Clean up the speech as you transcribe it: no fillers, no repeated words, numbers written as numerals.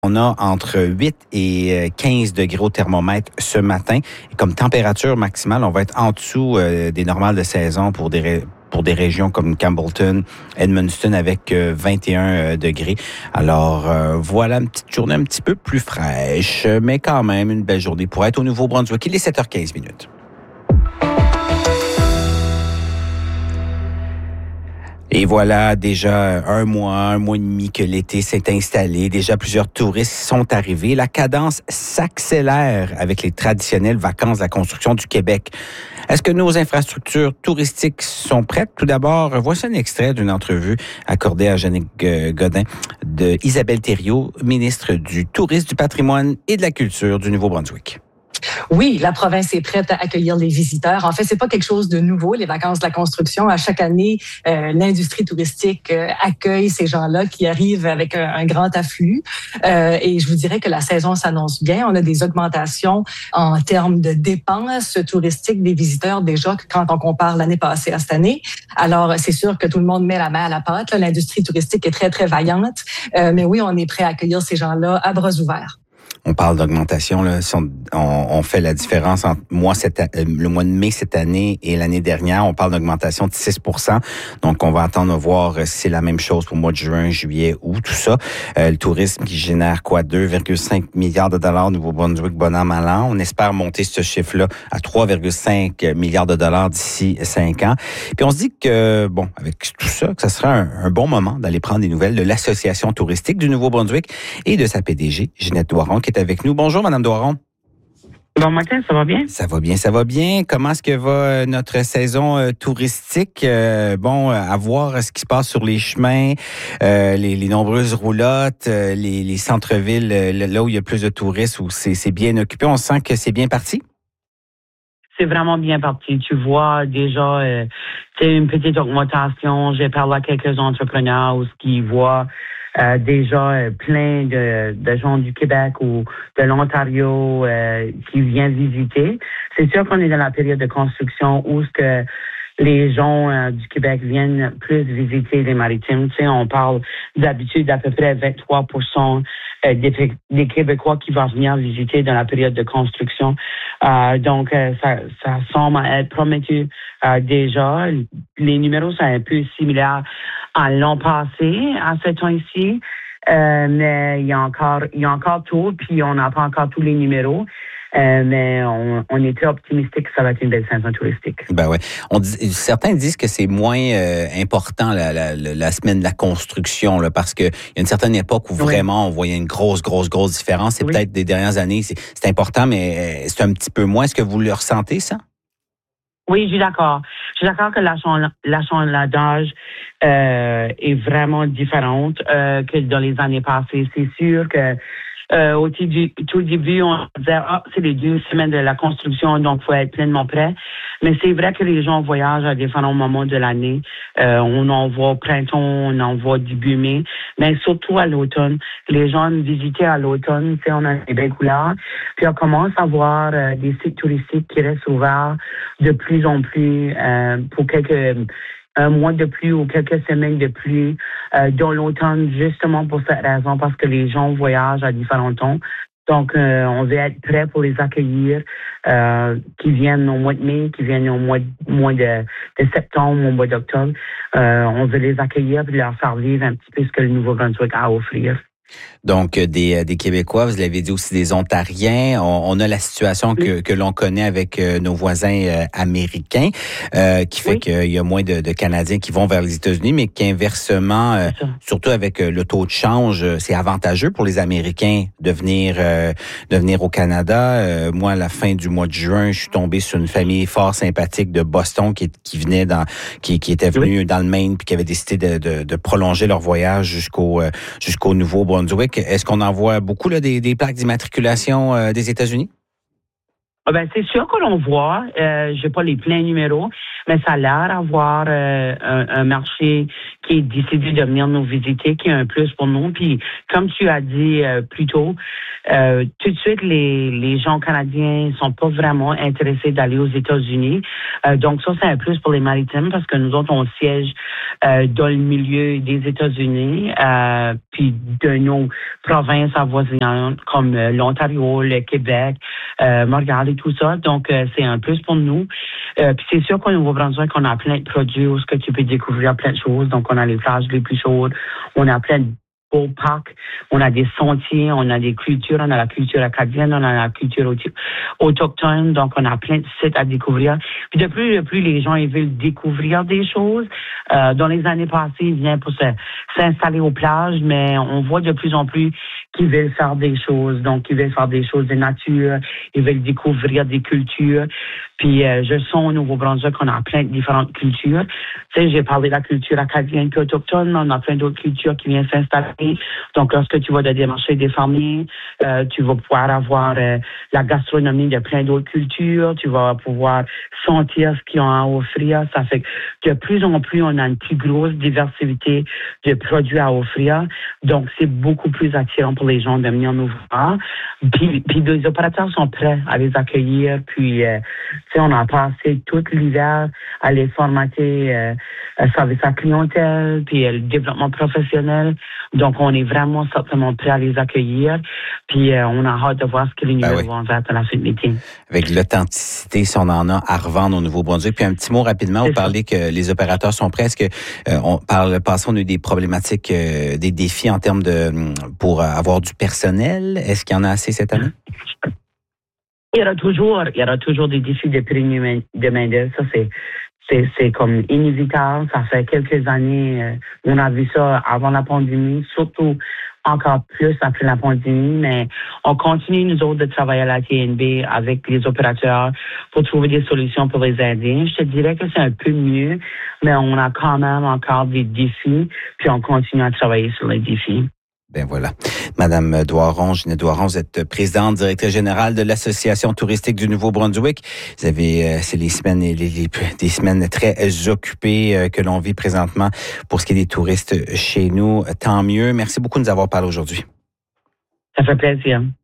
On a entre 8 et 15 degrés au thermomètre ce matin. Et comme température maximale, on va être en dessous des normales de saison pour des régions comme Campbellton, Edmundston avec 21 degrés. Alors voilà une petite journée un petit peu plus fraîche, mais quand même une belle journée pour être au Nouveau-Brunswick. Il est 7h15 minutes. Et voilà, déjà un mois et demi que l'été s'est installé. Déjà, plusieurs touristes sont arrivés. La cadence s'accélère avec les traditionnelles vacances de la construction du Québec. Est-ce que nos infrastructures touristiques sont prêtes? Tout d'abord, voici un extrait d'une entrevue accordée à Jannick Godin de Isabelle Thériault, ministre du Tourisme, du Patrimoine et de la Culture du Nouveau-Brunswick. Oui, la province est prête à accueillir les visiteurs. En fait, c'est pas quelque chose de nouveau, les vacances de la construction. À chaque année, l'industrie touristique accueille ces gens-là qui arrivent avec un grand afflux. Et je vous dirais que la saison s'annonce bien. On a des augmentations en termes de dépenses touristiques des visiteurs déjà quand on compare l'année passée à cette année. Alors, c'est sûr que tout le monde met la main à la pâte. Là, l'industrie touristique est très, très vaillante. Mais oui, on est prêt à accueillir ces gens-là à bras ouverts. On parle d'augmentation, là. Si on fait la différence entre le mois de mai cette année et l'année dernière. On parle d'augmentation de 6%. Donc, on va attendre de voir si c'est la même chose pour le mois de juin, juillet, août, tout ça. Le tourisme qui génère 2,5 milliards de dollars au Nouveau-Brunswick, bon an, mal an. On espère monter ce chiffre-là à 3,5 milliards de dollars d'ici 5 ans. Puis on se dit que, bon, avec tout ça, que ça sera un bon moment d'aller prendre des nouvelles de l'Association touristique du Nouveau-Brunswick et de sa PDG, Ginette Doiron, qui est avec nous. Bonjour, Madame Doiron. Bon matin, ça va bien? Ça va bien, ça va bien. Comment est-ce que va notre saison touristique? À voir ce qui se passe sur les chemins, les nombreuses roulottes, les centres-villes, là où il y a plus de touristes, où c'est bien occupé. On sent que c'est bien parti? C'est vraiment bien parti. Tu vois déjà, c'est une petite augmentation. J'ai parlé à quelques entrepreneurs qui voient déjà plein de gens du Québec ou de l'Ontario qui viennent visiter. C'est sûr qu'on est dans la période de construction où ce que les gens du Québec viennent plus visiter les maritimes. Tu sais, on parle d'habitude d'à peu près 23% des Québécois qui vont venir visiter dans la période de construction. Donc, ça semble être promettu déjà. Les numéros sont un peu similaires à l'an passé, à ce temps-ci. Mais il y a encore tout, puis on n'a pas encore tous les numéros. Mais on est très optimistique que ça va être une belle saison touristique. Ben ouais. Certains disent que c'est moins important la semaine de la construction, là, parce que il y a une certaine époque où vraiment on voyait une grosse différence. C'est peut-être des dernières années, c'est important, mais c'est un petit peu moins. Est-ce que vous le ressentez, ça? Oui, je suis d'accord. Je suis d'accord que l'achalandage est vraiment différente que dans les années passées. C'est sûr que au tout début, on disait c'est les 2 semaines de la construction, donc il faut être pleinement prêt. Mais c'est vrai que les gens voyagent à différents moments de l'année. On en voit au printemps, on en voit début mai, mais surtout à l'automne. Les gens visitent à l'automne, tu sais, on a des belles couleurs. Puis on commence à voir des sites touristiques qui restent ouverts de plus en plus pour un mois de pluie ou quelques semaines de pluie dans l'automne, justement pour cette raison, parce que les gens voyagent à différents temps. Donc, on veut être prêt pour les accueillir, qui viennent au mois de mai, qui viennent au mois de septembre, au mois d'octobre. On veut les accueillir et leur faire vivre un petit peu ce que le Nouveau-Brunswick a à offrir. Donc, des Québécois, vous l'avez dit aussi des Ontariens. On a la situation que l'on connaît avec nos voisins américains, qui fait qu'il y a moins de Canadiens qui vont vers les États-Unis, mais qu'inversement, surtout avec le taux de change, c'est avantageux pour les Américains de venir au Canada. Moi, à la fin du mois de juin, je suis tombé sur une famille fort sympathique de Boston qui était venue dans le Maine puis qui avait décidé de prolonger leur voyage jusqu'au Nouveau-Brunswick. Est-ce qu'on en voit beaucoup là, des plaques d'immatriculation des États-Unis? C'est sûr que l'on voit, j'ai pas les pleins numéros, mais ça a l'air d'avoir un marché qui est décidé de venir nous visiter, qui est un plus pour nous. Puis, comme tu as dit plus tôt, tout de suite, les gens canadiens sont pas vraiment intéressés d'aller aux États-Unis. Donc, ça, c'est un plus pour les maritimes parce que nous autres, on siège dans le milieu des États-Unis, puis de nos provinces avoisinantes comme l'Ontario, le Québec, Montréal et tout ça. Donc, c'est un plus pour nous. Puis c'est sûr qu'au Nouveau-Brunswick, on a plein de produits où tu peux découvrir plein de choses. Donc, on a les plages les plus chaudes. On a plein de beaux parcs. On a des sentiers. On a des cultures. On a la culture acadienne. On a la culture autochtone. Donc, on a plein de sites à découvrir. Puis de plus en plus, les gens, ils veulent découvrir des choses. Dans les années passées, ils viennent pour s'installer aux plages, mais on voit de plus en plus qu'ils veulent faire des choses. Donc, ils veulent faire des choses de nature. Ils veulent découvrir des cultures. Puis, je sens au Nouveau-Brunswick qu'on a plein de différentes cultures. Tu sais, j'ai parlé de la culture acadienne et autochtone, mais on a plein d'autres cultures qui viennent s'installer. Donc, lorsque tu vas dans des marchés des fermiers, tu vas pouvoir avoir la gastronomie de plein d'autres cultures. Tu vas pouvoir sentir ce qu'ils ont à offrir. Ça fait que de plus en plus, on a une plus grosse diversité de produits à offrir. Donc, c'est beaucoup plus attirant pour les gens de venir nous voir. Puis les opérateurs sont prêts à les accueillir. Puis, on a passé tout l'hiver à les formater service à clientèle, puis le développement professionnel. Donc, on est vraiment certainement prêts à les accueillir. Puis, on a hâte de voir ce que les numéros vont faire à la fin de l'été. Avec l'authenticité, si on en a à revendre au Nouveau-Brunswick. Puis, un petit mot rapidement, vous parlez que les opérateurs sont prêts. Est-ce que, par le passé, on a eu des problématiques, des défis en termes pour avoir du personnel? Est-ce qu'il y en a assez cette année? Il y aura toujours des défis de prix de main-d'œuvre. Ça, c'est comme inévitable. Ça fait quelques années, on a vu ça avant la pandémie, surtout encore plus après la pandémie, mais on continue, nous autres, de travailler à la TNB avec les opérateurs pour trouver des solutions pour les aider. Je te dirais que c'est un peu mieux, mais on a quand même encore des défis, puis on continue à travailler sur les défis. Ben voilà. Madame Doiron, Ginette Doiron, vous êtes présidente, directrice générale de l'Association touristique du Nouveau-Brunswick. Vous avez, c'est les semaines, des semaines très occupées que l'on vit présentement pour ce qui est des touristes chez nous. Tant mieux. Merci beaucoup de nous avoir parlé aujourd'hui. Ça fait plaisir.